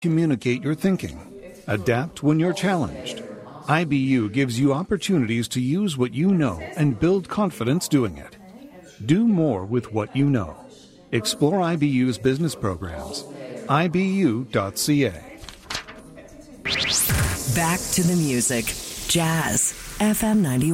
Communicate your thinking. Adapt when you're challenged. IBU gives you opportunities to use what you know and build confidence doing it. Do more with what you know. Explore IBU's business programs. IBU.ca. Back to the music. Jazz FM 91.